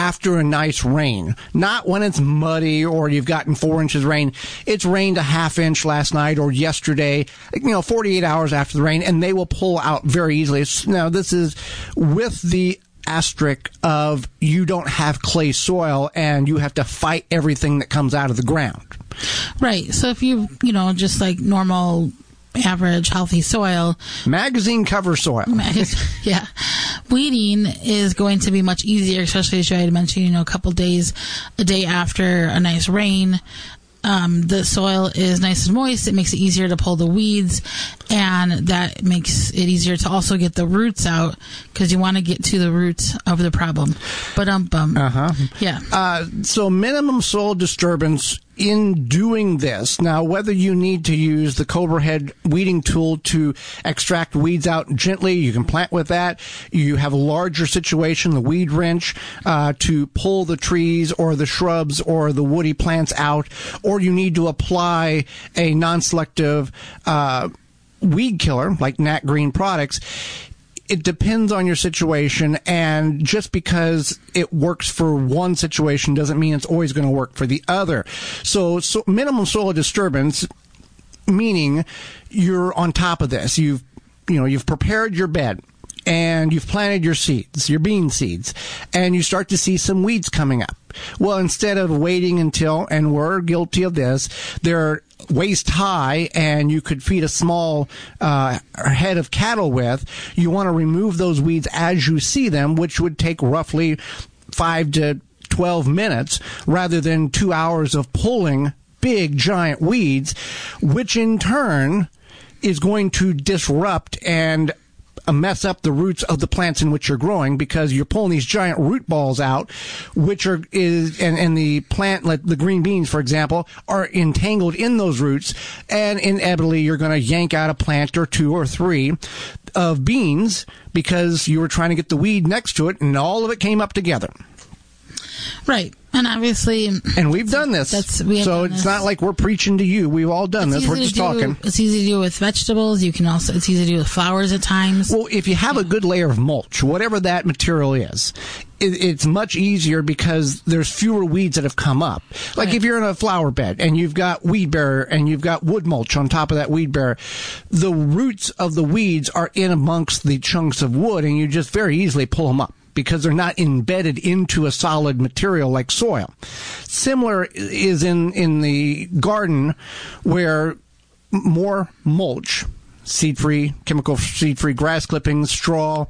after a nice rain, not when it's muddy or you've gotten 4 inches rain. It's rained a half inch last night or yesterday, 48 hours after the rain, and they will pull out very easily. Now, this is with the asterisk of you don't have clay soil and you have to fight everything that comes out of the ground. Right. So if you, just like normal, average, healthy soil. Magazine cover soil. Yeah. Weeding is going to be much easier, especially as you had mentioned, a day after a nice rain. The soil is nice and moist. It makes it easier to pull the weeds, and that makes it easier to also get the roots out because you want to get to the roots of the problem. Yeah. So minimum soil disturbance in doing this. Now, whether you need to use the Cobra Head weeding tool to extract weeds out gently, you can plant with that. You have a larger situation, the weed wrench, to pull the trees or the shrubs or the woody plants out, or you need to apply a non-selective weed killer like Nat Green products. It depends on your situation, and just because it works for one situation doesn't mean it's always going to work for the other. So minimum soil disturbance, meaning you're on top of this. You've prepared your bed, and you've planted your seeds, your bean seeds, and you start to see some weeds coming up. Well, instead of waiting until, and we're guilty of this, they're waist high and you could feed a small head of cattle with, you want to remove those weeds as you see them, which would take roughly 5 to 12 minutes rather than 2 hours of pulling big giant weeds, which in turn is going to disrupt and mess up the roots of the plants in which you're growing, because you're pulling these giant root balls out, which and the plant, like the green beans, for example, are entangled in those roots, and inevitably you're going to yank out a plant or 2 or 3 of beans because you were trying to get the weed next to it, and all of it came up together. Right. And obviously... And we've done this. So it's not like we're preaching to you. We've all done this. We're just talking. It's easy to do with vegetables. It's easy to do with flowers at times. Well, if you have a good layer of mulch, whatever that material is, it's much easier because there's fewer weeds that have come up. Like if you're in a flower bed and you've got weed bearer and you've got wood mulch on top of that weed bearer, the roots of the weeds are in amongst the chunks of wood, and you just very easily pull them up, because they're not embedded into a solid material like soil. Similar is in the garden, where more mulch, seed-free, chemical seed-free grass clippings, straw,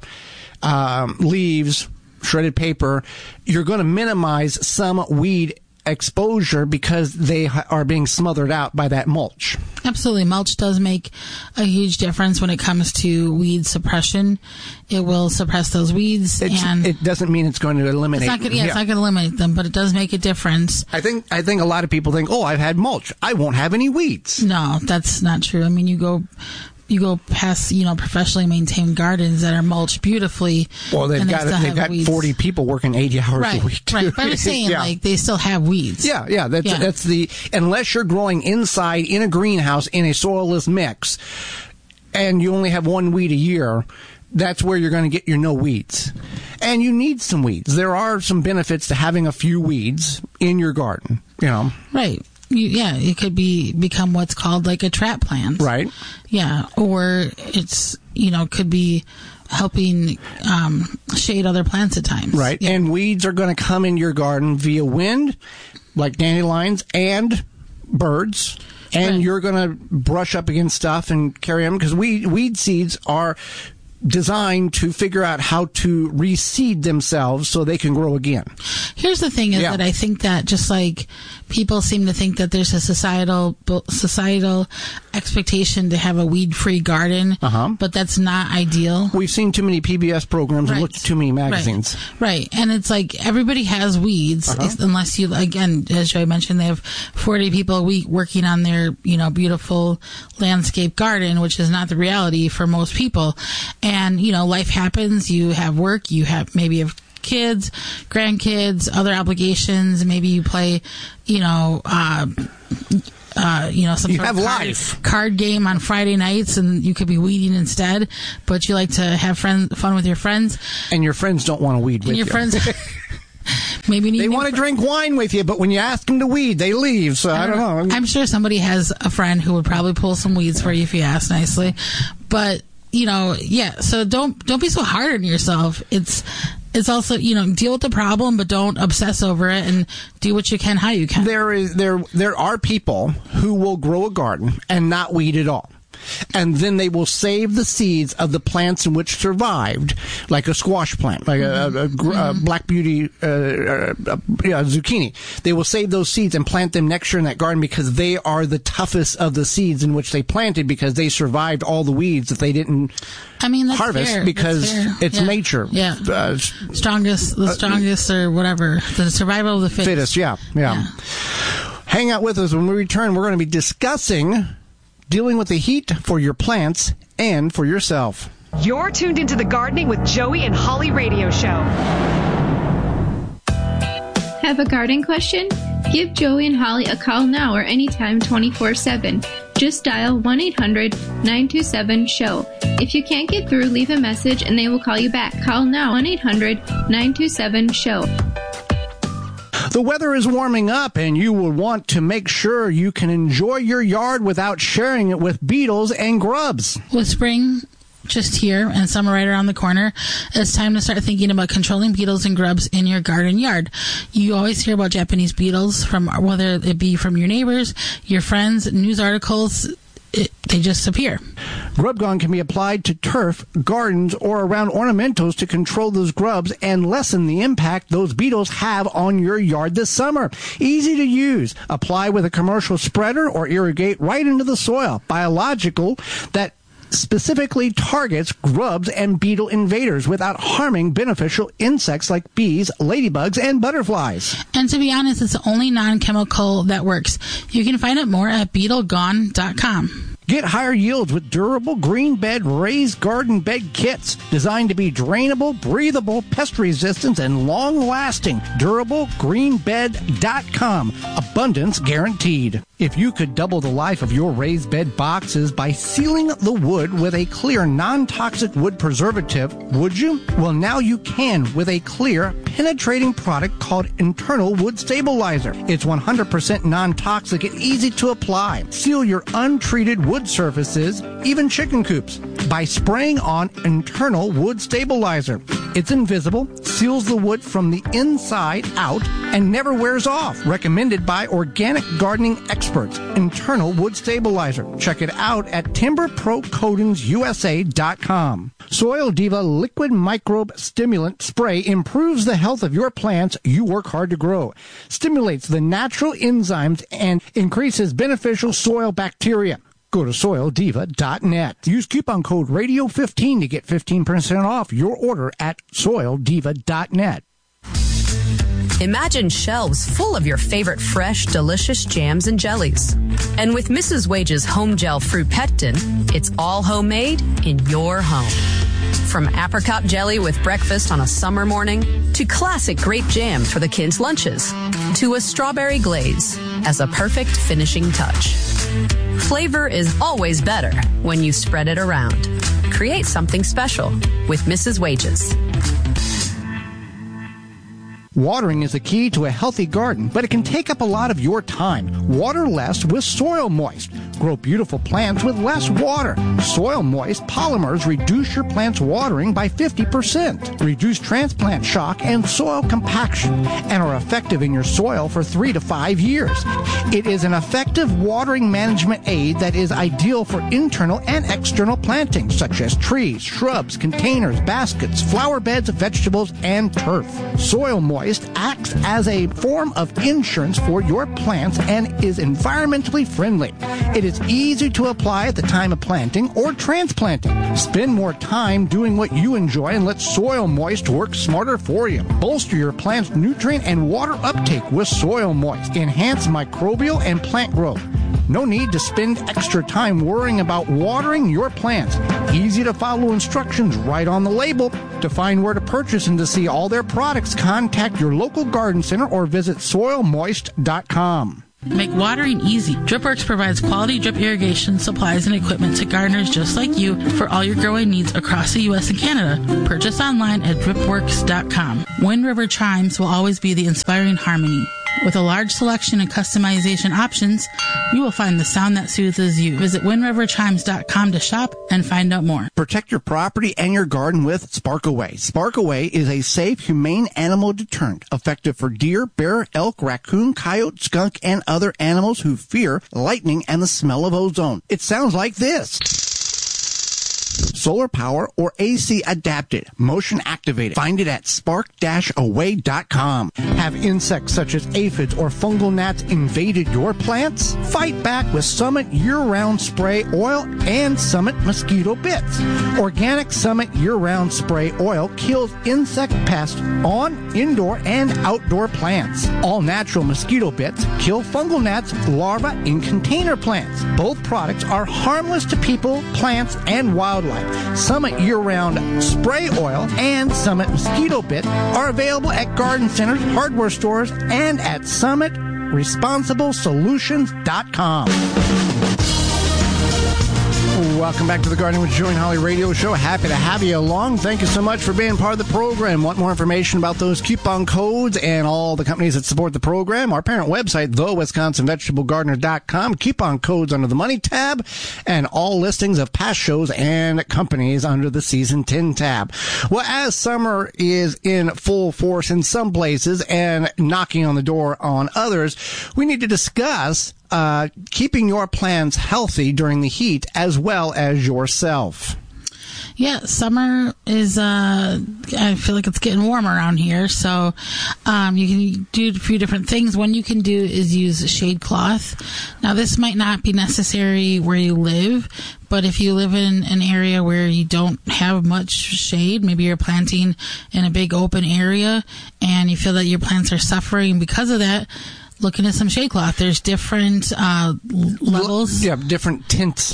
leaves, shredded paper, you're going to minimize some weed exposure because they are being smothered out by that mulch. Absolutely. Mulch does make a huge difference when it comes to weed suppression. It will suppress those weeds. It doesn't mean it's going to eliminate them. It's not going to eliminate them, but it does make a difference. I think a lot of people think, I've had mulch, I won't have any weeds. No, that's not true. I mean, you go past, professionally maintained gardens that are mulched beautifully. Well, they've got 40 people working 80 hours a week. Right. But I'm saying, they still have weeds. Yeah. That's unless you're growing inside in a greenhouse in a soilless mix, and you only have one weed a year, that's where you're going to get your no weeds. And you need some weeds. There are some benefits to having a few weeds in your garden, Right. It could become what's called like a trap plant. Right. Yeah. Or it's, could be helping shade other plants at times. Right. Yeah. And weeds are going to come in your garden via wind, like dandelions, and birds. And you're going to brush up against stuff and carry them, because weed seeds are designed to figure out how to reseed themselves so they can grow again. Here's the thing is that I think that just like people seem to think that there's a societal expectation to have a weed-free garden, but that's not ideal. We've seen too many PBS programs and looked at too many magazines. Right. And it's like everybody has weeds, unless you, again, as Joy mentioned, they have 40 people a week working on their, beautiful landscape garden, which is not the reality for most people. And, life happens. You have work. You have kids, grandkids, other obligations. Maybe you play, some sort of card game on Friday nights, and you could be weeding instead. But you like to have fun with your friends, and your friends don't want to weed with you. Maybe they want to drink wine with you, but when you ask them to weed, they leave. So I don't know. I'm sure somebody has a friend who would probably pull some weeds for you if you ask nicely. But, so don't be so hard on yourself. It's also, deal with the problem, but don't obsess over it, and do what you can, how you can. There are people who will grow a garden and not weed at all. And then they will save the seeds of the plants in which survived, like a squash plant, like a black beauty zucchini. They will save those seeds and plant them next year in that garden because they are the toughest of the seeds in which they planted, because they survived all the weeds that they didn't harvest fair. Because it's nature. Yeah. The strongest or whatever. The survival of the fittest. Yeah. Hang out with us. When we return, we're going to be discussing dealing with the heat for your plants and for yourself. You're tuned into the Gardening with Joey and Holly radio show. Have a garden question? Give Joey and Holly a call now or anytime 24/7. Just dial 1-800-927-SHOW. If you can't get through, leave a message and they will call you back. Call now 1-800-927-SHOW. The weather is warming up, and you will want to make sure you can enjoy your yard without sharing it with beetles and grubs. With spring just here and summer right around the corner, it's time to start thinking about controlling beetles and grubs in your garden yard. You always hear about Japanese beetles, from whether it be from your neighbors, your friends, news articles. They just appear. Grub Gone can be applied to turf, gardens, or around ornamentals to control those grubs and lessen the impact those beetles have on your yard this summer. Easy to use. Apply with a commercial spreader or irrigate right into the soil. Biological that specifically targets grubs and beetle invaders without harming beneficial insects like bees, ladybugs, and butterflies. And to be honest, it's the only non-chemical that works. You can find out more at beetlegone.com. Get higher yields with durable green bed raised garden bed kits designed to be drainable, breathable, pest resistant, and long-lasting. DurableGreenBed.com. Abundance guaranteed. If you could double the life of your raised bed boxes by sealing the wood with a clear, non-toxic wood preservative, would you? Well, now you can with a clear, penetrating product called Internal Wood Stabilizer. It's 100% non-toxic and easy to apply. Seal your untreated wood surfaces, even chicken coops, by spraying on Internal Wood Stabilizer. It's invisible, seals the wood from the inside out, and never wears off. Recommended by organic gardening experts. Internal Wood Stabilizer. Check it out at TimberProCoatingsUSA.com. Soil Diva Liquid Microbe Stimulant Spray improves the health of your plants you work hard to grow. Stimulates the natural enzymes and increases beneficial soil bacteria. Go to SoilDiva.net. Use coupon code RADIO15 to get 15% off your order at SoilDiva.net. Imagine shelves full of your favorite fresh, delicious jams and jellies. And with Mrs. Wage's Home Gel Fruit Pectin, it's all homemade in your home. From apricot jelly with breakfast on a summer morning, to classic grape jam for the kids' lunches, to a strawberry glaze as a perfect finishing touch. Flavor is always better when you spread it around. Create something special with Mrs. Wage's. Watering is the key to a healthy garden, but it can take up a lot of your time. Water less with Soil Moist. Grow beautiful plants with less water. Soil Moist polymers reduce your plant's watering by 50%, reduce transplant shock and soil compaction, and are effective in your soil for 3 to 5 years. It is an effective watering management aid that is ideal for internal and external plantings, such as trees, shrubs, containers, baskets, flower beds, vegetables, and turf. Soil Moist acts as a form of insurance for your plants and is environmentally friendly. It is easy to apply at the time of planting or transplanting. Spend more time doing what you enjoy and let Soil Moist work smarter for you. Bolster your plant's nutrient and water uptake with Soil Moist. Enhance microbial and plant growth. No need to spend extra time worrying about watering your plants. Easy to follow instructions right on the label. To find where to purchase and to see all their products, contact your local garden center or visit soilmoist.com. Make watering easy. DripWorks provides quality drip irrigation supplies and equipment to gardeners just like you for all your growing needs across the U.S. and Canada. Purchase online at dripworks.com. Wind River Chimes will always be the inspiring harmony. With a large selection and customization options, you will find the sound that soothes you. Visit windriverchimes.com to shop and find out more. Protect your property and your garden with Sparkaway. Sparkaway is a safe, humane animal deterrent, effective for deer, bear, elk, raccoon, coyote, skunk, and other animals who fear lightning and the smell of ozone. It sounds like this. Solar power or AC adapted, motion activated. Find it at spark-away.com. Have insects such as aphids or fungal gnats invaded your plants? Fight back with Summit year-round spray oil and Summit mosquito bits. Organic Summit year-round spray oil kills insect pests on indoor and outdoor plants. All natural mosquito bits kill fungal gnats larvae in container plants. Both products are harmless to people, plants, and wildlife. Summit year-round spray oil and Summit mosquito bit are available at garden centers, hardware stores, and at SummitResponsibleSolutions.com. Welcome back to the Gardening with Joey and Holly radio show. Happy to have you along. Thank you so much for being part of the program. Want more information about those coupon codes and all the companies that support the program? Our parent website, thewisconsinvegetablegardener.com. Coupon codes under the Money tab and all listings of past shows and companies under the Season 10 tab. Well, as summer is in full force in some places and knocking on the door on others, we need to discuss keeping your plants healthy during the heat as well as yourself. Yeah, summer is, I feel like it's getting warm around here, so you can do a few different things. One you can do is use shade cloth. Now, this might not be necessary where you live, but if you live in an area where you don't have much shade, maybe you're planting in a big open area and you feel that your plants are suffering because of that, look into some shade cloth. There's different levels. Yeah, different tints.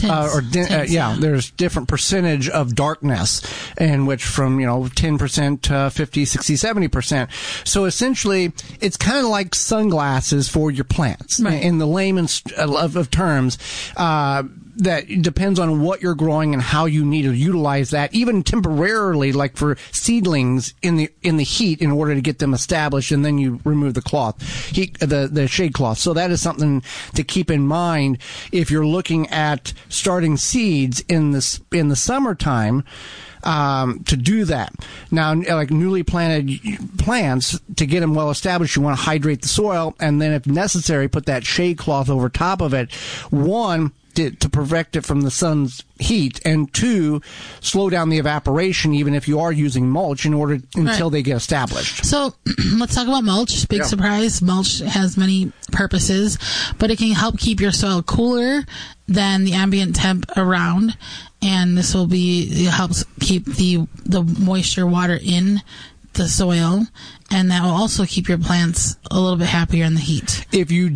There's different percentage of darkness, in which from 10% to 50, 60, 70%. So essentially, it's kind of like sunglasses for your plants. Right. In the layman's of terms. That depends on what you're growing and how you need to utilize that, even temporarily, like for seedlings in the heat, in order to get them established, and then you remove the cloth, the shade cloth. So that is something to keep in mind if you're looking at starting seeds in the summertime. To do that. Now, like newly planted plants, to get them well established, you want to hydrate the soil, and then if necessary, put that shade cloth over top of it. One, to protect it from the sun's heat, and two, slow down the evaporation even if you are using mulch until they get established. So let's talk about mulch. Big surprise. Mulch has many purposes, but it can help keep your soil cooler than the ambient temp around, and this it helps keep the moisture water in the soil, and that will also keep your plants a little bit happier in the heat. If you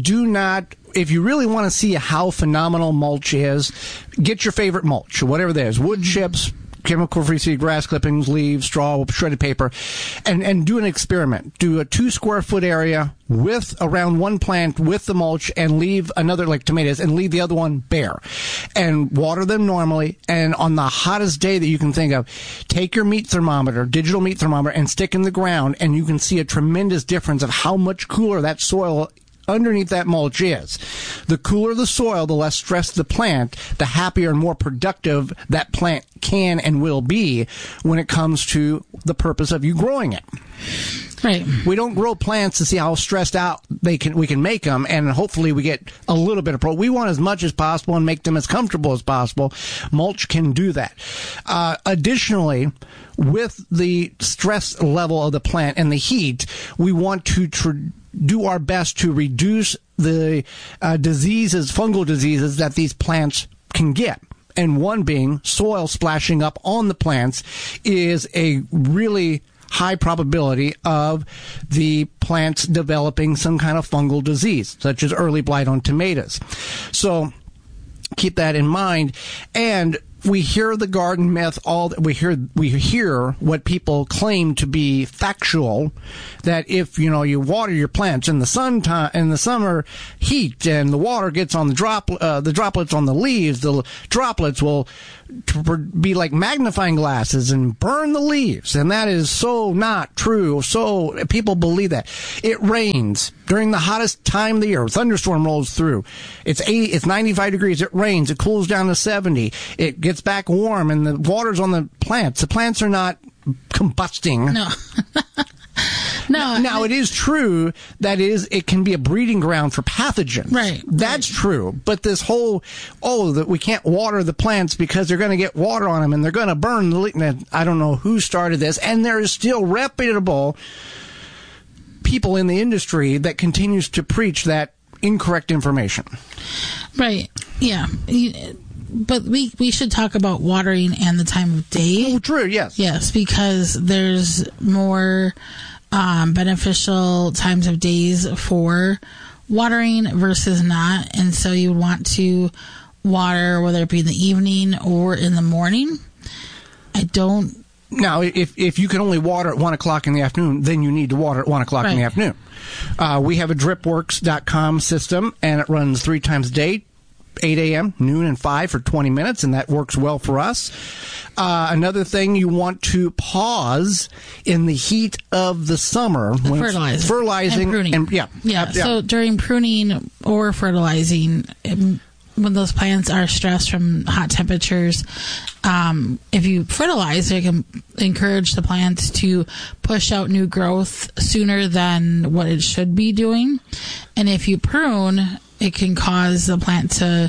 really want to see how phenomenal mulch is, get your favorite mulch, whatever there is, wood chips, chemical-free seed, grass clippings, leaves, straw, shredded paper, and do an experiment. Do a 2 square foot area with around one plant with the mulch, and leave another, like tomatoes, and leave the other one bare. And water them normally, and on the hottest day that you can think of, take your digital meat thermometer, and stick in the ground, and you can see a tremendous difference of how much cooler that soil underneath that mulch is. The cooler the soil, the less stressed the plant, the happier and more productive that plant can and will be when it comes to the purpose of you growing it. Right. We don't grow plants to see how stressed out we can make them, and hopefully we get a little bit of we want as much as possible and make them as comfortable as possible. Mulch can do that. Additionally, with the stress level of the plant and the heat, we want to do our best to reduce the fungal diseases that these plants can get. And one being soil splashing up on the plants is a really high probability of the plants developing some kind of fungal disease, such as early blight on tomatoes. So keep that in mind. And we hear the garden myth we hear what people claim to be factual, that if you water your plants in the summer heat and the water gets on the droplets on the leaves, the droplets will be like magnifying glasses and burn the leaves, and that is so not true. So people believe that. It rains during the hottest time of the year. A thunderstorm rolls through. It's 95 degrees. It rains. It cools down to 70. It gets back warm, and the water's on the plants. The plants are not combusting. No. No. Now, it is true that it can be a breeding ground for pathogens. Right. That's true. But this whole, that we can't water the plants because they're going to get water on them and they're going to burn the leaf. I don't know who started this. And there is still reputable people in the industry that continues to preach that incorrect information. Right. Yeah. But we should talk about watering and the time of day. Oh, true. Yes. Yes, because there's more beneficial times of days for watering versus not. And so you would want to water, whether it be in the evening or in the morning. Now, if you can only water at 1 o'clock in the afternoon, then you need to water at 1 o'clock in the afternoon. We have a dripworks.com system, and it runs 3 times a day, 8 a.m., noon, and 5 for 20 minutes, and that works well for us. Another thing, you want to pause in the heat of the summer. Fertilizing. And pruning. Yeah. So during pruning or fertilizing, when those plants are stressed from hot temperatures, if you fertilize, it can encourage the plants to push out new growth sooner than what it should be doing. And if you prune, it can cause the plant to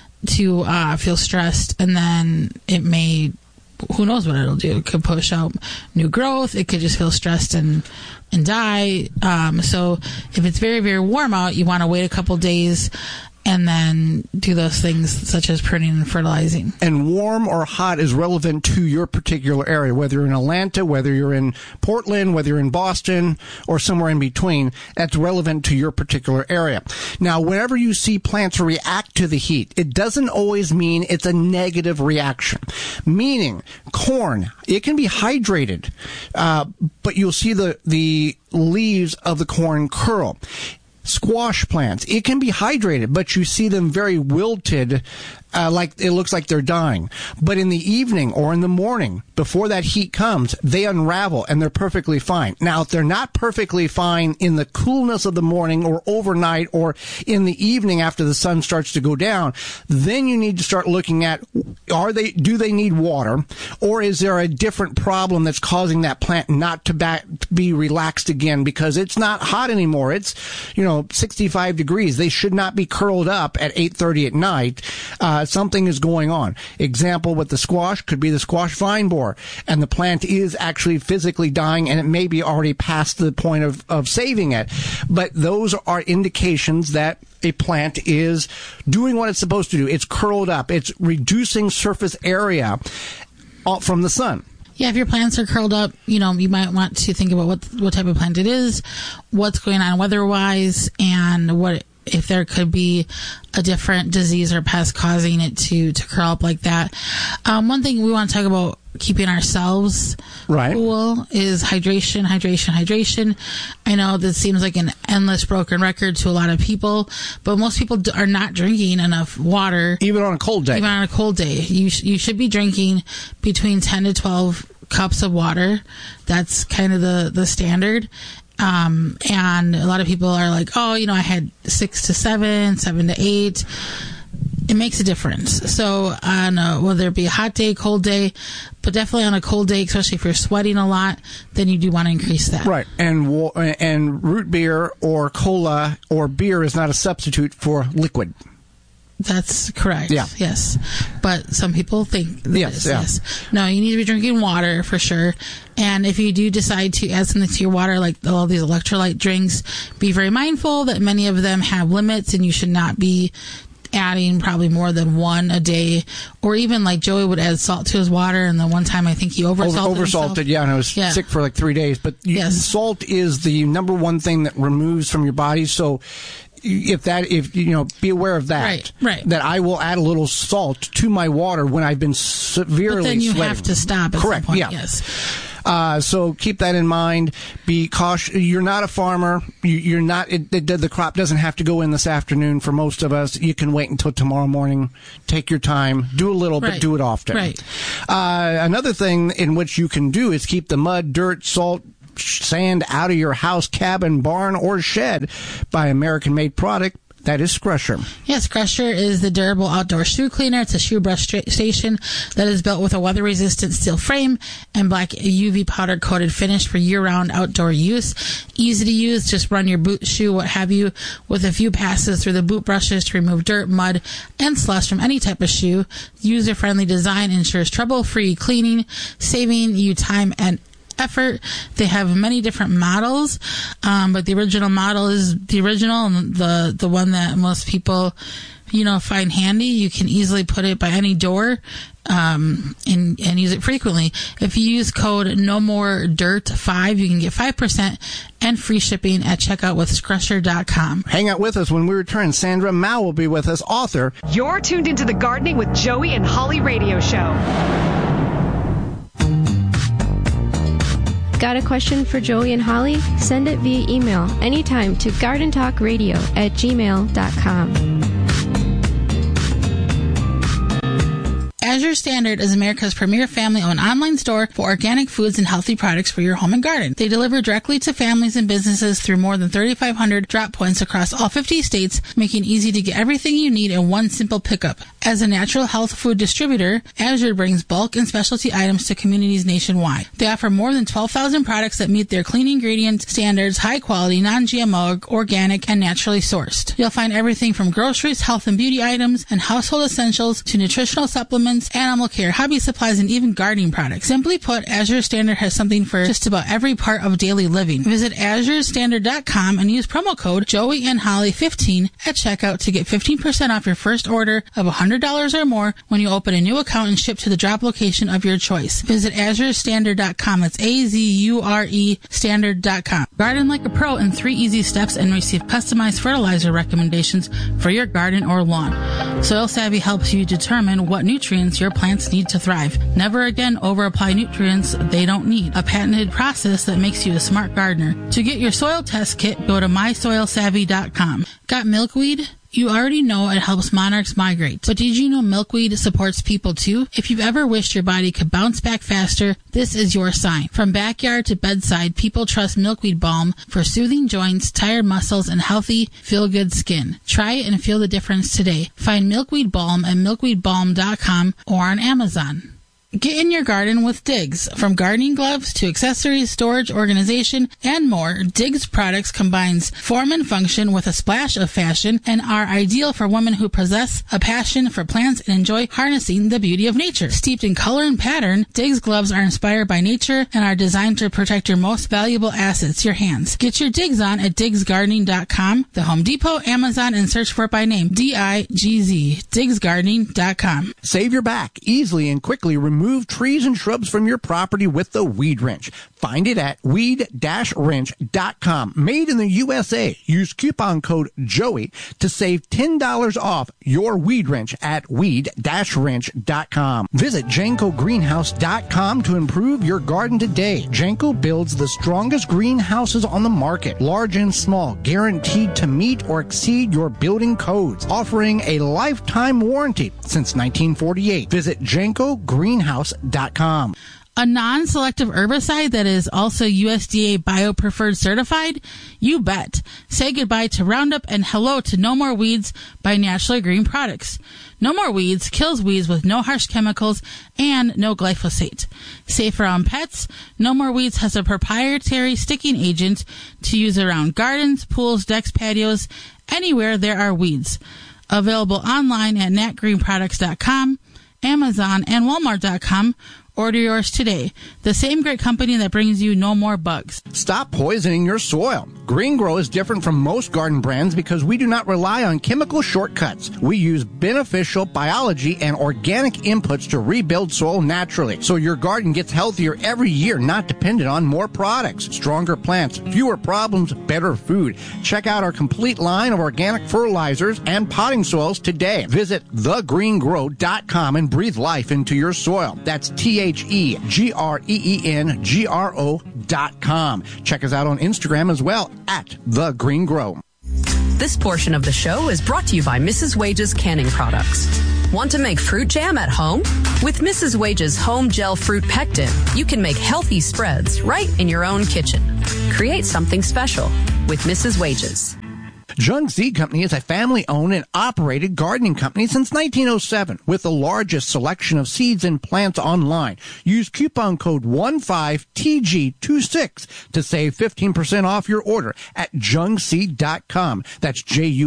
feel stressed, and then it may, who knows what it'll do. It could push out new growth. It could just feel stressed and die. So if it's very, very warm out, you want to wait a couple days and then do those things such as pruning and fertilizing. And warm or hot is relevant to your particular area, whether you're in Atlanta, whether you're in Portland, whether you're in Boston, or somewhere in between. That's relevant to your particular area. Now, whenever you see plants react to the heat, it doesn't always mean it's a negative reaction. Meaning, corn, it can be hydrated, but you'll see the leaves of the corn curl. Squash plants, it can be hydrated, but you see them very wilted, like it looks like they're dying. But in the evening or in the morning, before that heat comes, they unravel and they're perfectly fine. Now, if they're not perfectly fine in the coolness of the morning or overnight or in the evening after the sun starts to go down, then you need to start looking at, do they need water, or is there a different problem that's causing that plant not to be relaxed again because it's not hot anymore? It's 65 degrees. They should not be curled up at 8:30 at night. Something is going on. Example with the squash could be the squash vine borer, and the plant is actually physically dying, and it may be already past the point of saving it. But those are indications that a plant is doing what it's supposed to do. It's curled up. It's reducing surface area from the sun. Yeah, if your plants are curled up, you might want to think about what type of plant it is, what's going on weather-wise, and what if there could be a different disease or pest causing it to curl up like that. One thing we want to talk about keeping ourselves cool is hydration. I know this seems like an endless broken record to a lot of people, but most people are not drinking enough water. Even on a cold day. You should be drinking between 10 to 12 cups of water. That's kind of the standard. And a lot of people are like, I had 6 to 7, 7 to 8. It makes a difference. So on whether it be a hot day, cold day, but definitely on a cold day, especially if you're sweating a lot, then you do want to increase that. Right. And root beer or cola or beer is not a substitute for liquid. That's correct. Yeah. Yes. But some people think that yes. No, you need to be drinking water for sure. And if you do decide to add something to your water, like all these electrolyte drinks, be very mindful that many of them have limits, and you should not be adding probably more than one a day, or even like Joey would add salt to his water, and the one time I think he oversalted. Yeah, and I was sick for like 3 days. But salt is the number one thing that removes from your body. So be aware of that. Right. That I will add a little salt to my water when I've been severely But then you sweating. have to stop at Correct, some point. yeah. Yes. So keep that in mind. Be cautious. You're not a farmer. You're not. The crop doesn't have to go in this afternoon for most of us. You can wait until tomorrow morning. Take your time. Do a little, but do it often. Right. Another thing in which you can do is keep the mud, dirt, salt, sand out of your house, cabin, barn, or shed by American-made product. That is Scrusher. Yes, Scrusher is the durable outdoor shoe cleaner. It's a shoe brush station that is built with a weather-resistant steel frame and black UV powder-coated finish for year-round outdoor use. Easy to use. Just run your boot, shoe, what have you, with a few passes through the boot brushes to remove dirt, mud, and slush from any type of shoe. User-friendly design ensures trouble-free cleaning, saving you time and effort. They have many different models, but the original model is the original and the one that most people, find handy. You can easily put it by any door and use it frequently. If you use code NOMOREDIRT5, you can get 5% and free shipping at checkout with Scrusher.com. Hang out with us when we return. Sandra Mao will be with us, author. You're tuned into the Gardening with Joey and Holly radio show. Got a question for Joey and Holly? Send it via email anytime to gardentalkradio@gmail.com. Azure Standard is America's premier family-owned online store for organic foods and healthy products for your home and garden. They deliver directly to families and businesses through more than 3,500 drop points across all 50 states, making it easy to get everything you need in one simple pickup. As a natural health food distributor, Azure brings bulk and specialty items to communities nationwide. They offer more than 12,000 products that meet their clean ingredient standards, high quality, non-GMO, organic, and naturally sourced. You'll find everything from groceries, health and beauty items, and household essentials to nutritional supplements, animal care, hobby supplies, and even gardening products. Simply put, Azure Standard has something for just about every part of daily living. Visit AzureStandard.com and use promo code JoeyandHolly15 at checkout to get 15% off your first order of $100 or more when you open a new account and ship to the drop location of your choice. Visit AzureStandard.com. That's AZURE Standard.com. Garden like a pro in 3 easy steps and receive customized fertilizer recommendations for your garden or lawn. Soil Savvy helps you determine what nutrients your plants need to thrive. Never again over-apply nutrients they don't need. A patented process that makes you a smart gardener. To get your soil test kit, go to mysoilsavvy.com. Got milkweed? You already know it helps monarchs migrate, but did you know milkweed supports people too? If you've ever wished your body could bounce back faster, this is your sign. From backyard to bedside, people trust milkweed balm for soothing joints, tired muscles, and healthy, feel-good skin. Try it and feel the difference today. Find milkweed balm at milkweedbalm.com or on Amazon. Get in your garden with Diggs. From gardening gloves to accessories, storage, organization, and more, Diggs products combines form and function with a splash of fashion and are ideal for women who possess a passion for plants and enjoy harnessing the beauty of nature. Steeped in color and pattern, Diggs gloves are inspired by nature and are designed to protect your most valuable assets, your hands. Get your Diggs on at DiggsGardening.com, the Home Depot, Amazon, and search for it by name, DIGZ, DiggsGardening.com. Save your back easily and quickly. Remove trees and shrubs from your property with the Weed Wrench. Find it at weed-wrench.com. Made in the USA. Use coupon code JOEY to save $10 off your Weed Wrench at weed-wrench.com. Visit JankoGreenhouse.com to improve your garden today. Janko builds the strongest greenhouses on the market, large and small, guaranteed to meet or exceed your building codes, offering a lifetime warranty since 1948. Visit JankoGreenhouse.com. A non-selective herbicide that is also USDA BioPreferred certified? You bet. Say goodbye to Roundup and hello to No More Weeds by Naturally Green Products. No More Weeds kills weeds with no harsh chemicals and no glyphosate. Safe around pets, No More Weeds has a proprietary sticking agent to use around gardens, pools, decks, patios, anywhere there are weeds. Available online at natgreenproducts.com, Amazon, and Walmart.com, Order yours today. The same great company that brings you no more bugs. Stop poisoning your soil. Green Grow is different from most garden brands because we do not rely on chemical shortcuts. We use beneficial biology and organic inputs to rebuild soil naturally, so your garden gets healthier every year, not dependent on more products, stronger plants, fewer problems, better food. Check out our complete line of organic fertilizers and potting soils today. Visit thegreengrow.com and breathe life into your soil. That's TheGreenGro.com. Check us out on Instagram as well at thegreengrow. This portion of the show is brought to you by Mrs. Wage's Canning Products. Want to make fruit jam at home? With Mrs. Wage's Home Gel Fruit Pectin, you can make healthy spreads right in your own kitchen. Create something special with Mrs. Wage's. Jung Seed Company is a family-owned and operated gardening company since 1907 with the largest selection of seeds and plants online. Use coupon code 15TG26 to save 15% off your order at jungseed.com. That's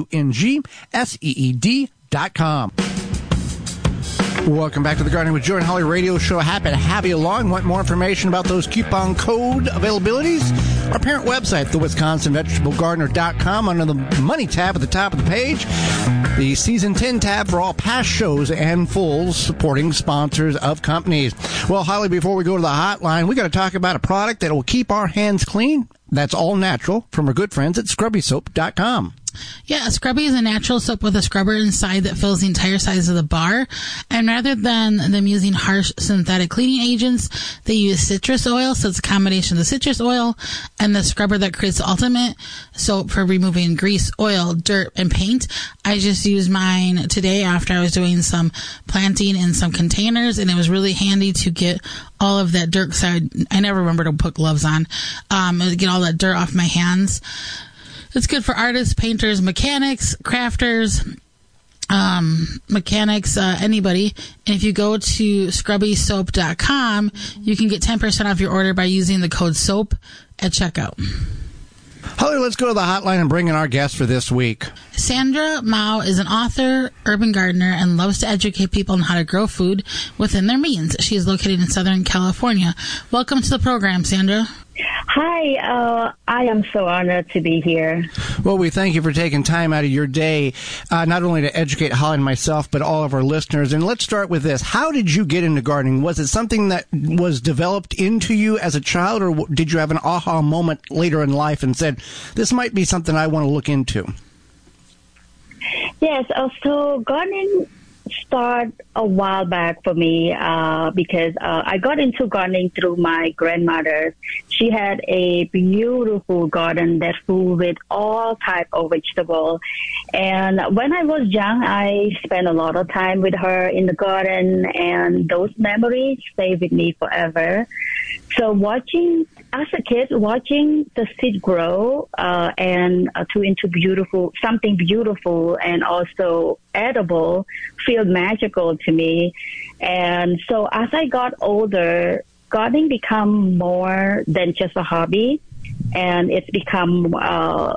JUNGSEED.com. Welcome back to the Gardening with Joe and Holly radio show. Happy to have you along. Want more information about those coupon code availabilities? Our parent website, thewisconsinvegetablegardener.com, under the Money tab at the top of the page. The Season 10 tab for all past shows and fulls supporting sponsors of companies. Well, Holly, before we go to the hotline, we got to talk about a product that will keep our hands clean. That's all natural from our good friends at ScrubbySoap.com. Yeah, Scrubby is a natural soap with a scrubber inside that fills the entire size of the bar. And rather than them using harsh synthetic cleaning agents, they use citrus oil. So it's a combination of the citrus oil and the scrubber that creates the ultimate soap for removing grease, oil, dirt, and paint. I just used mine today after I was doing some planting in some containers, and it was really handy to get all of that dirt. So I never remember to put gloves on. Get all that dirt off my hands. It's good for artists, painters, mechanics, crafters, anybody. And if you go to scrubbysoap.com, you can get 10% off your order by using the code SOAP at checkout. Holly, let's go to the hotline and bring in our guest for this week. Sandra Mao is an author, urban gardener, and loves to educate people on how to grow food within their means. She is located in Southern California. Welcome to the program, Sandra. Hi, I am so honored to be here. Well, we thank you for taking time out of your day, not only to educate Holly and myself, but all of our listeners. And let's start with this. How did you get into gardening? Was it something that was developed into you as a child, or did you have an aha moment later in life and said, this might be something I want to look into? Yes, so gardening started a while back for me because I got into gardening through my grandmother. She had a beautiful garden that full with all type of vegetables. And when I was young, I spent a lot of time with her in the garden, and those memories stay with me forever. So as a kid, watching the seed grow and to into something beautiful and also edible feel magical to me. And so as I got older, gardening become more than just a hobby, and it's become a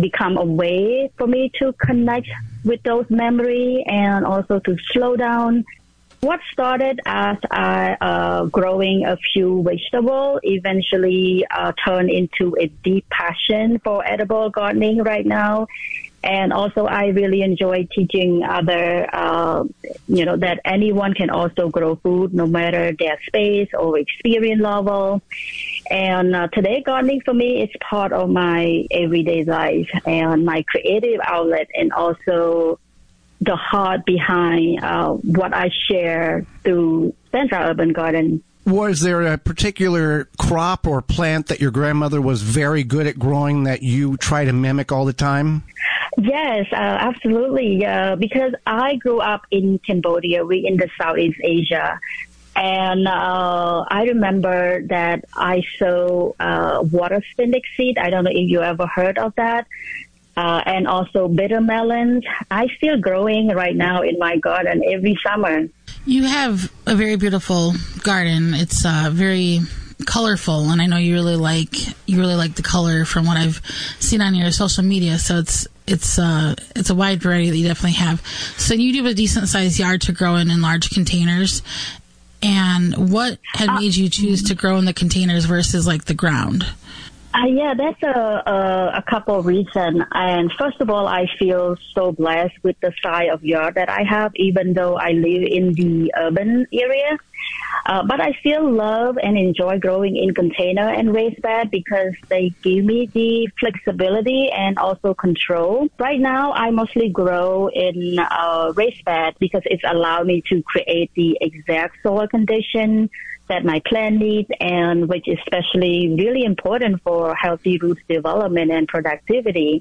way for me to connect with those memories and also to slow down. What started as growing a few vegetables eventually turned into a deep passion for edible gardening right now. And also I really enjoy teaching other, that anyone can also grow food no matter their space or experience level. And today gardening for me is part of my everyday life and my creative outlet, and also the heart behind what I share through Central Urban Garden. Was there a particular crop or plant that your grandmother was very good at growing that you try to mimic all the time? Yes, absolutely. Because I grew up in Cambodia, in the Southeast Asia. And I remember that I sow water spinach seed. I don't know if you ever heard of that. And also bitter melons. I still growing right now in my garden every summer. You have a very beautiful garden. It's very colorful, and I know you really like the color from what I've seen on your social media. So it's a wide variety that you definitely have. So you do have a decent sized yard to grow in large containers. And what had made you choose to grow in the containers versus like the ground? Yeah, that's a couple of reasons. And first of all, I feel so blessed with the size of yard that I have, even though I live in the urban area. But I still love and enjoy growing in container and raised bed because they give me the flexibility and also control. Right now, I mostly grow in raised bed because it's allowed me to create the exact soil condition that my plant needs, and which is especially really important for healthy roots development and productivity.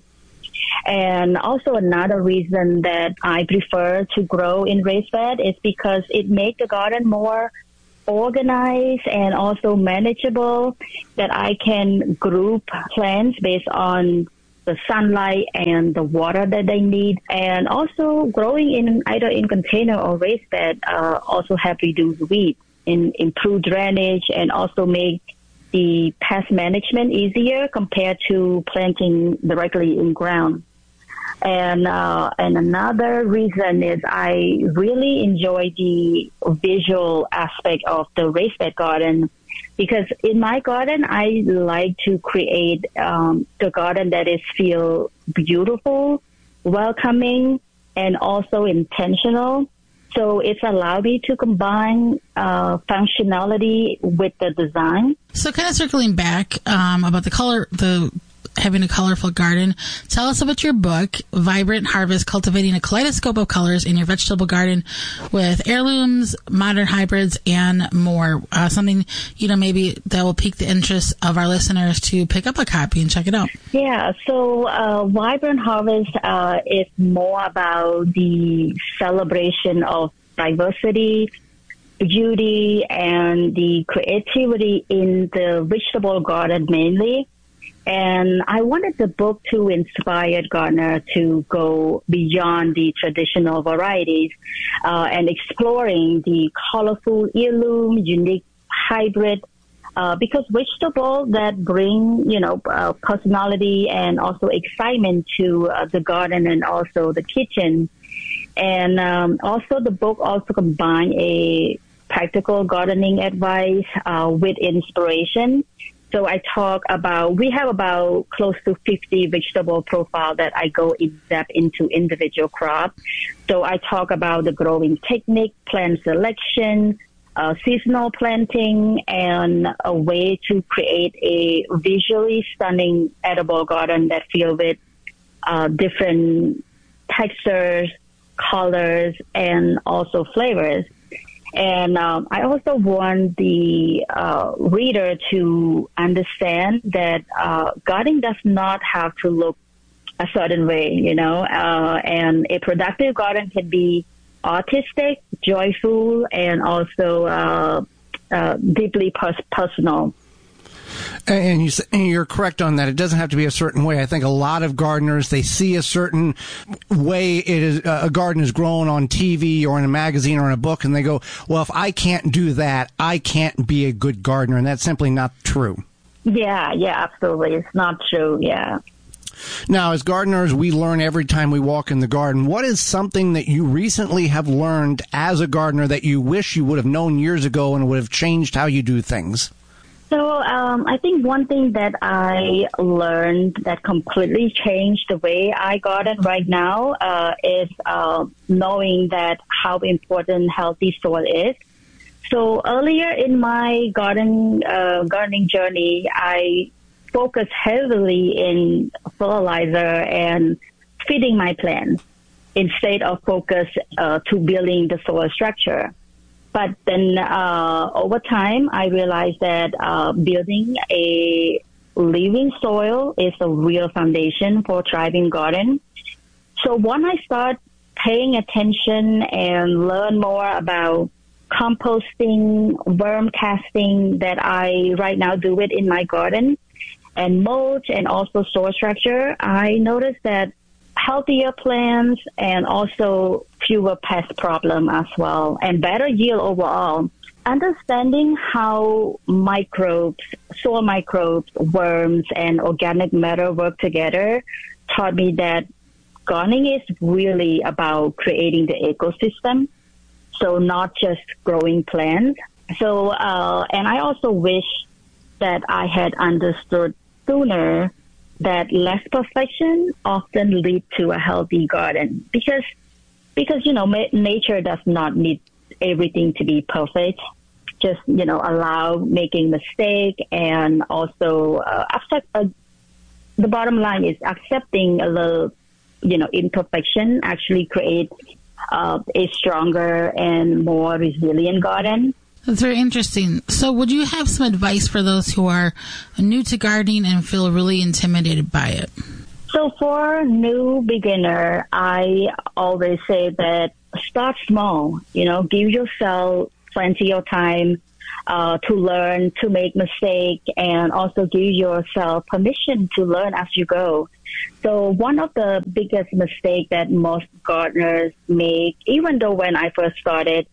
And also another reason that I prefer to grow in raised bed is because it makes the garden more organized and also manageable, that I can group plants based on the sunlight and the water that they need. And also growing in either in container or raised bed also help reduce weeds, improve drainage, and also make the pest management easier compared to planting directly in ground. And another reason is I really enjoy the visual aspect of the raised bed garden, because in my garden I like to create the garden that is feel beautiful, welcoming, and also intentional. So it's allowed me to combine functionality with the design. So kind of circling back about having a colorful garden, tell us about your book, Vibrant Harvest, Cultivating a Kaleidoscope of Colors in Your Vegetable Garden with Heirlooms, Modern Hybrids, and more. Something, maybe that will pique the interest of our listeners to pick up a copy and check it out. Yeah, so Vibrant Harvest is more about the celebration of diversity, beauty, and the creativity in the vegetable garden mainly. And I wanted the book to inspire gardeners to go beyond the traditional varieties and exploring the colorful heirloom, unique hybrid, because vegetables that bring, personality and also excitement to the garden and also the kitchen. And also the book also combines a practical gardening advice with inspiration. So I talk about, we have about close to 50 vegetable profile that I go in depth into individual crops. So I talk about the growing technique, plant selection, seasonal planting, and a way to create a visually stunning edible garden that filled with different textures, colors, and also flavors. And I also want the reader to understand that gardening does not have to look a certain way, and a productive garden can be artistic, joyful, and also deeply personal. And you're correct on that. It doesn't have to be a certain way. I think a lot of gardeners, they see a certain way a garden is grown on TV or in a magazine or in a book, and they go, well, if I can't do that, I can't be a good gardener. And that's simply not true. Yeah, absolutely. It's not true. Yeah. Now, as gardeners, we learn every time we walk in the garden. What is something that you recently have learned as a gardener that you wish you would have known years ago and would have changed how you do things? So I think one thing that I learned that completely changed the way I garden right now is knowing that how important healthy soil is. So earlier in my gardening journey, I focused heavily in fertilizer and feeding my plants instead of focus to building the soil structure. But then over time, I realized that building a living soil is a real foundation for thriving garden. So when I start paying attention and learn more about composting, worm casting that I right now do it in my garden, and mulch and also soil structure, I noticed that healthier plants and also fewer pest problem as well, and better yield overall. Understanding how microbes, soil microbes, worms, and organic matter work together taught me that gardening is really about creating the ecosystem. So not just growing plants. So, and I also wish that I had understood sooner that less perfection often leads to a healthy garden because nature does not need everything to be perfect. Just, allow making mistake and also accept. The bottom line is accepting a little, imperfection actually creates a stronger and more resilient garden. That's very interesting. So would you have some advice for those who are new to gardening and feel really intimidated by it? So for new beginner, I always say that start small, give yourself plenty of time to learn, to make mistakes, and also give yourself permission to learn as you go. So one of the biggest mistakes that most gardeners make, even though when I first started,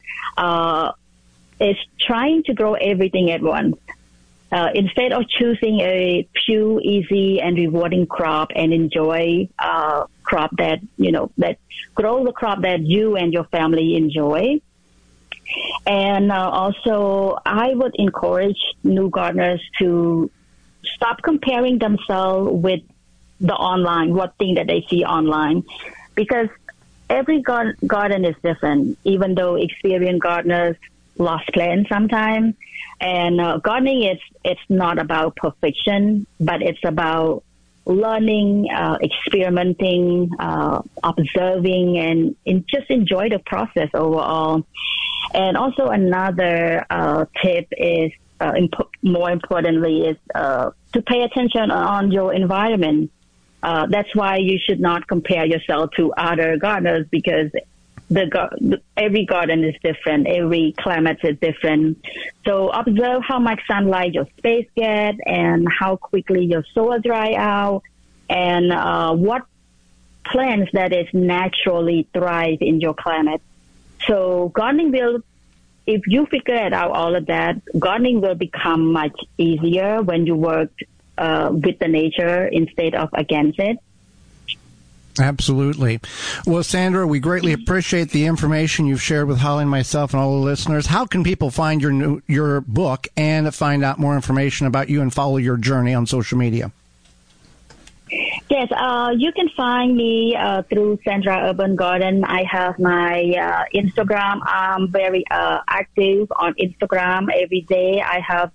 is trying to grow everything at once. Instead of choosing a few easy and rewarding crop and enjoy crop that grow the crop that you and your family enjoy. And also, I would encourage new gardeners to stop comparing themselves with the online, what thing that they see online, because every garden is different, even though experienced gardeners lost plants sometimes. And gardening, it's not about perfection, but it's about learning, experimenting, observing, and just enjoy the process overall. And also another tip is, more importantly, is to pay attention on your environment. That's why you should not compare yourself to other gardeners, because every garden is different, every climate is different. So observe how much sunlight your space gets and how quickly your soil dry out, and what plants that is naturally thrive in your climate. So gardening will, if you figure out all of that, gardening will become much easier when you work with the nature instead of against it. Absolutely. Well, Sandra, we greatly appreciate the information you've shared with Holly and myself and all the listeners. How can people find your book and find out more information about you and follow your journey on social media? Yes, you can find me through Sandra Urban Garden. I have my Instagram. I'm very active on Instagram every day. I have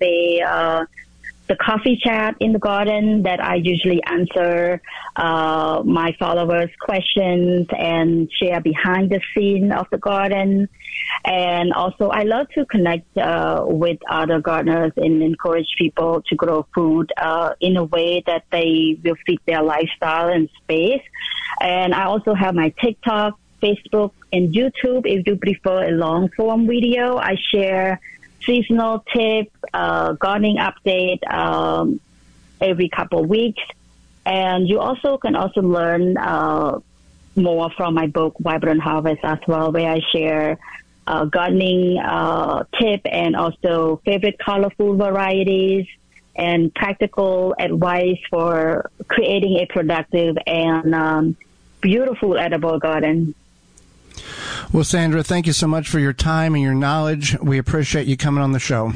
the coffee chat in the garden that I usually answer my followers' questions and share behind the scene of the garden. And also, I love to connect with other gardeners and encourage people to grow food in a way that they will fit their lifestyle and space. And I also have my TikTok, Facebook, and YouTube. If you prefer a long-form video, I share seasonal tips, gardening update every couple of weeks. And you also can also learn more from my book, Vibrant Harvest, as well, where I share gardening tip and also favorite colorful varieties and practical advice for creating a productive and beautiful edible garden. Well, Sandra, thank you so much for your time and your knowledge. We appreciate you coming on the show.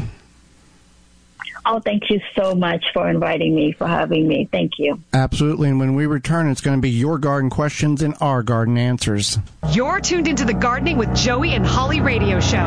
Oh, thank you so much for inviting me, for having me. Thank you. Absolutely. And when we return, it's going to be your garden questions and our garden answers. You're tuned into the Gardening with Joey and Holly radio show.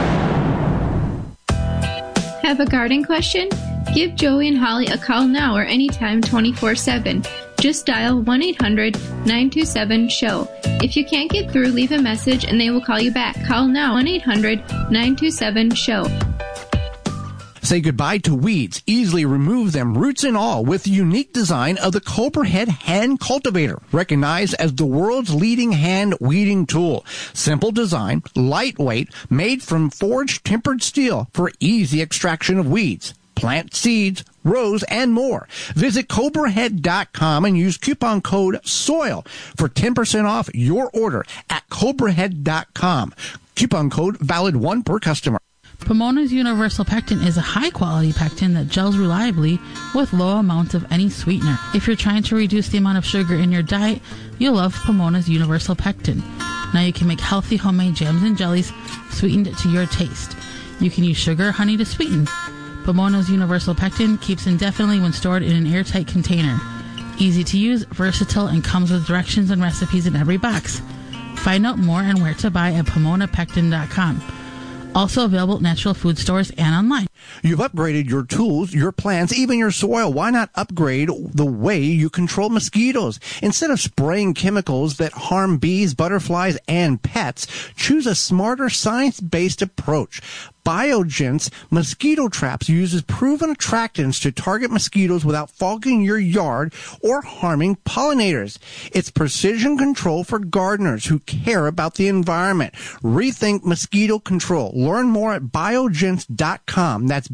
Have a garden question? Give Joey and Holly a call now or anytime 24/7. Just dial 1-800-927-SHOW. If you can't get through, leave a message and they will call you back. Call now, 1-800-927-SHOW. Say goodbye to weeds. Easily remove them, roots and all, with the unique design of the Cobra-Head Hand Cultivator, recognized as the world's leading hand weeding tool. Simple design, lightweight, made from forged tempered steel for easy extraction of weeds, plant seeds, rows, and more. Visit CobraHead.com and use coupon code SOIL for 10% off your order at CobraHead.com. Coupon code valid 1 per customer. Pomona's Universal Pectin is a high-quality pectin that gels reliably with low amounts of any sweetener. If you're trying to reduce the amount of sugar in your diet, you'll love Pomona's Universal Pectin. Now you can make healthy homemade jams and jellies sweetened to your taste. You can use sugar or honey to sweeten. Pomona's Universal Pectin keeps indefinitely when stored in an airtight container. Easy to use, versatile, and comes with directions and recipes in every box. Find out more and where to buy at PomonaPectin.com. Also available at natural food stores and online. You've upgraded your tools, your plants, even your soil. Why not upgrade the way you control mosquitoes? Instead of spraying chemicals that harm bees, butterflies, and pets, choose a smarter, science-based approach. Biogen's mosquito traps uses proven attractants to target mosquitoes without fogging your yard or harming pollinators. It's precision control for gardeners who care about the environment. Rethink mosquito control. Learn more at biogens.com. That's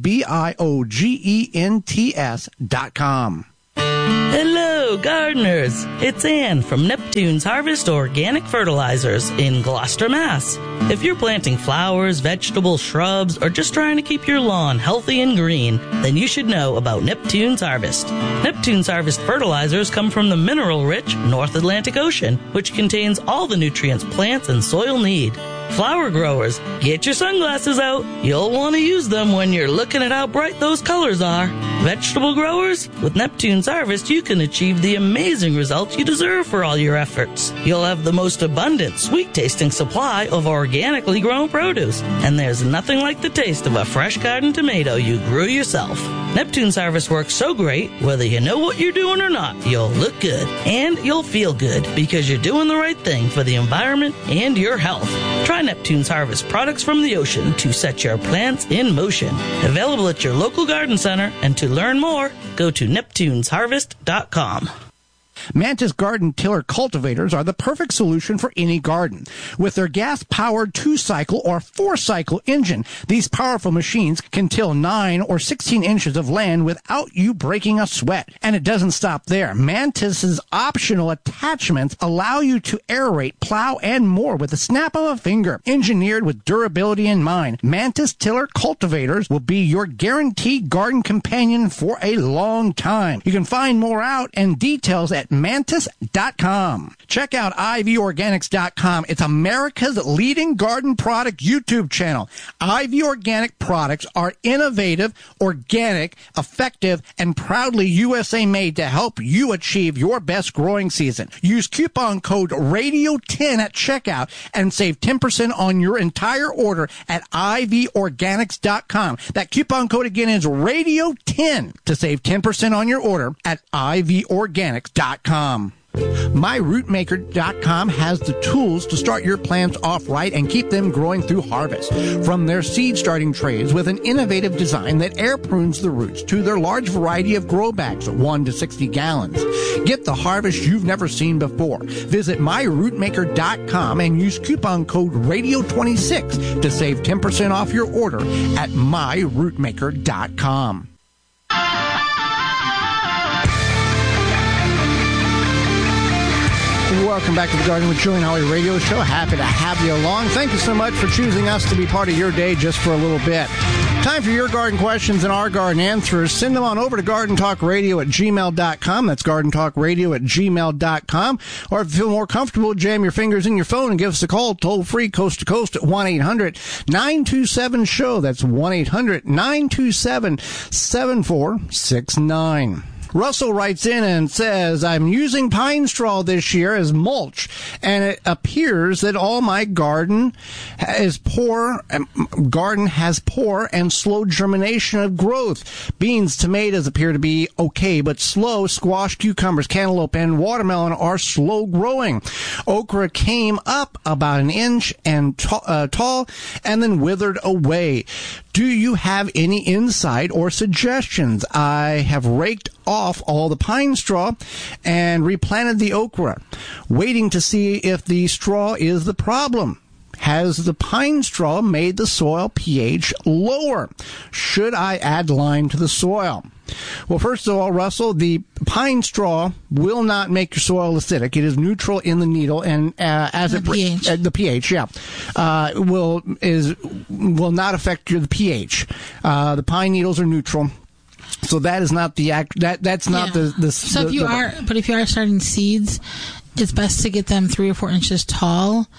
BIOGENTS.com. Hello, gardeners! It's Ann from Neptune's Harvest Organic Fertilizers in Gloucester, Mass. If you're planting flowers, vegetables, shrubs, or just trying to keep your lawn healthy and green, then you should know about Neptune's Harvest. Neptune's Harvest fertilizers come from the mineral-rich North Atlantic Ocean, which contains all the nutrients plants and soil need. Flower growers, get your sunglasses out. You'll want to use them when you're looking at how bright those colors are. Vegetable growers, with Neptune's Harvest, you can achieve the amazing results you deserve for all your efforts. You'll have the most abundant, sweet-tasting supply of organically grown produce. And there's nothing like the taste of a fresh garden tomato you grew yourself. Neptune's Harvest works so great, whether you know what you're doing or not, you'll look good. And you'll feel good, because you're doing the right thing for the environment and your health. Try Neptune's Harvest products from the ocean to set your plants in motion. Available at your local garden center, and to learn more, go to neptunesharvest.com. Mantis garden tiller cultivators are the perfect solution for any garden. With their gas-powered 2-cycle or 4-cycle engine, these powerful machines can till 9 or 16 inches of land without you breaking a sweat. And it doesn't stop there. Mantis's optional attachments allow you to aerate, plow, and more with the snap of a finger. Engineered with durability in mind, Mantis tiller cultivators will be your guaranteed garden companion for a long time. You can find more out and details at Mantis.com. Check out ivorganics.com. It's America's leading garden product YouTube channel. IV Organic products are innovative, organic, effective, and proudly USA made to help you achieve your best growing season. Use coupon code RADIO10 at checkout and save 10% on your entire order at ivorganics.com. That coupon code again is RADIO10 to save 10% on your order at ivorganics.com. MyRootmaker.com has the tools to start your plants off right and keep them growing through harvest. From their seed starting trays with an innovative design that air prunes the roots to their large variety of grow bags, 1 to 60 gallons. Get the harvest you've never seen before. Visit MyRootmaker.com and use coupon code RADIO26 to save 10% off your order at MyRootmaker.com. Welcome back to the Garden with Joey and Holly radio show. Happy to have you along. Thank you so much for choosing us to be part of your day just for a little bit. Time for your garden questions and our garden answers. Send them on over to gardentalkradio@gmail.com. That's gardentalkradio@gmail.com. Or if you feel more comfortable, jam your fingers in your phone and give us a call toll free coast to coast at 1-800-927-SHOW. That's 1-800-927-7469. Russell writes in and says, I'm using pine straw this year as mulch, and it appears that all my garden has poor and slow germination of growth. Beans, tomatoes appear to be okay, but slow. Squash, cucumbers, cantaloupe, and watermelon are slow growing. Okra came up about an inch and tall and then withered away. Do you have any insight or suggestions? I have raked off all the pine straw and replanted the okra, waiting to see if the straw is the problem. Has the pine straw made the soil pH lower? Should I add lime to the soil? Well, first of all, Russell, the pine straw will not make your soil acidic. It is neutral in the needle, and the pH, will not affect the pH. The pine needles are neutral. So that is not that's not the. So if you are starting seeds, it's best to get them 3 or 4 inches tall.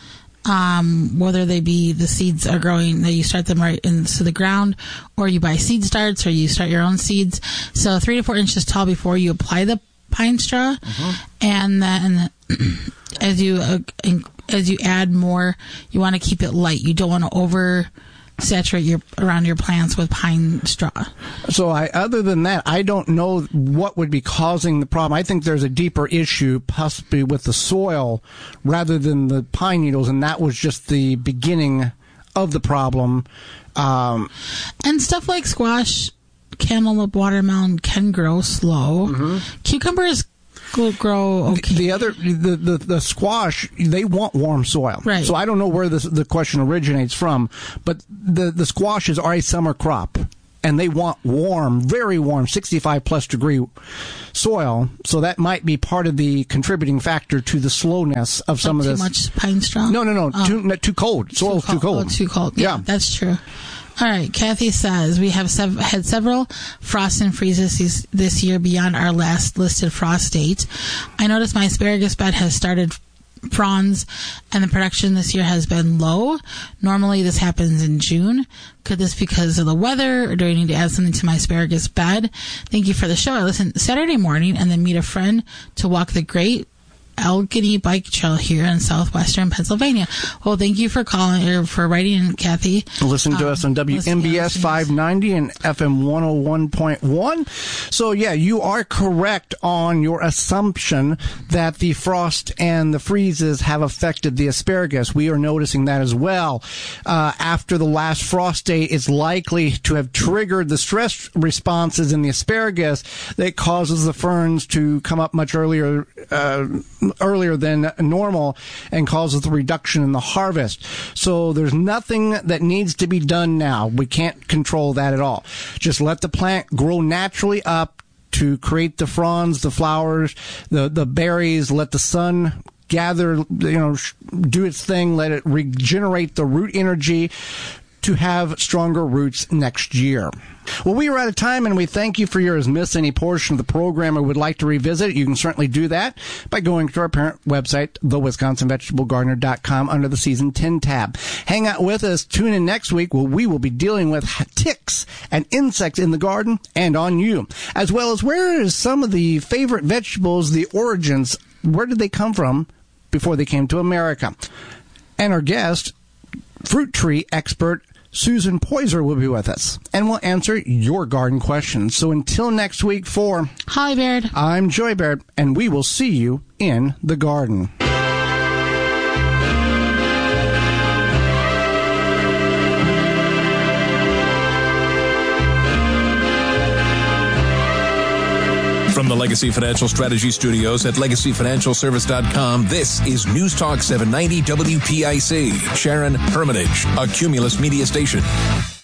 whether they be the seeds are growing, that you start them right into the ground, or you buy seed starts, or you start your own seeds. So 3 to 4 inches tall before you apply the pine straw. And then as you add more, you want to keep it light. You don't want to oversaturate around your plants with pine straw. So other than that, I don't know what would be causing the problem. I think there's a deeper issue possibly with the soil rather than the pine needles, and that was just the beginning of the problem. And stuff like squash, cantaloupe, watermelon can grow slow. Cucumbers will grow okay. The squash, they want warm soil. Right. So I don't know where the question originates from, but the squashes are a summer crop, and they want warm, very warm, 65 plus degree soil. So that might be part of the contributing factor to the slowness of some of this. Too much pine straw? No. Too cold. Soil's too cold. Oh, too cold. Yeah, that's true. All right, Kathy says, we have had several frosts and freezes this year beyond our last listed frost date. I noticed my asparagus bed has started fronds, and the production this year has been low. Normally this happens in June. Could this be because of the weather, or do I need to add something to my asparagus bed? Thank you for the show. I listen Saturday morning and then meet a friend to walk the Great Allegheny Bike Trail here in southwestern Pennsylvania. Well, thank you for calling or for writing in, Kathy. Listen to us on WMBS 590 and FM 101.1. So, yeah, you are correct on your assumption that the frost and the freezes have affected the asparagus. We are noticing that as well. After the last frost day, it's likely to have triggered the stress responses in the asparagus that causes the ferns to come up much earlier than normal and causes the reduction in the harvest. So there's nothing that needs to be done now. We can't control that at all. Just let the plant grow naturally up to create the fronds, the flowers, the berries. Let the sun gather, do its thing. Let it regenerate the root energy to have stronger roots next year. Well, we are out of time, and we thank you for yours. Miss any portion of the program or would like to revisit, you can certainly do that by going to our parent website, thewisconsinvegetablegardener.com, under the Season 10 tab. Hang out with us. Tune in next week where we will be dealing with ticks and insects in the garden and on you, as well as where is some of the favorite vegetables, the origins, where did they come from before they came to America? And our guest, fruit tree expert Susan Poyser, will be with us, and we'll answer your garden questions. So until next week, for Holly Baird, I'm Joy Baird, and we will see you in the garden. From the Legacy Financial Strategy Studios at LegacyFinancialService.com, this is News Talk 790 WPIC. Sharon Hermitage, a Cumulus Media Station.